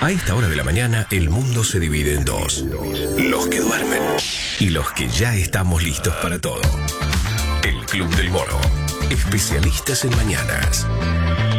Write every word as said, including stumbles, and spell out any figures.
A esta hora de la mañana, el mundo se divide en dos. Los que duermen y los que ya estamos listos para todo. El Club del Moro. Especialistas en mañanas.